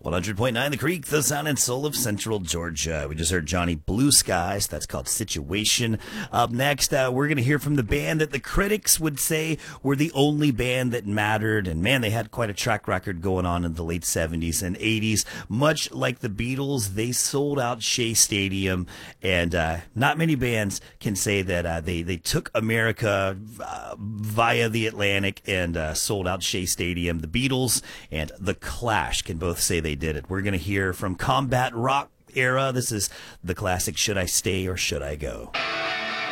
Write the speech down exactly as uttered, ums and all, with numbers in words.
one hundred point nine The Creek, the sound and soul of Central Georgia. We just heard Johnny Blue Skies. That's called Situation. Up next, uh, we're going to hear from the band that the critics would say were the only band that mattered. And man, they had quite a track record going on in the late seventies and eighties. Much like the Beatles, they sold out Shea Stadium. And uh, not many bands can say that uh, they, they took America uh, via the Atlantic and uh, sold out Shea Stadium. The Beatles and The Clash can both say they did it. We're going to hear from Combat Rock era. This is the classic Should I Stay or Should I Go?